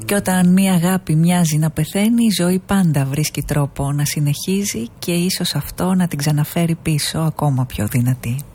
Και όταν μία αγάπη μοιάζει να πεθαίνει, η ζωή πάντα βρίσκει τρόπο να συνεχίζει και ίσως αυτό να την ξαναφέρει πίσω ακόμα πιο δυνατή.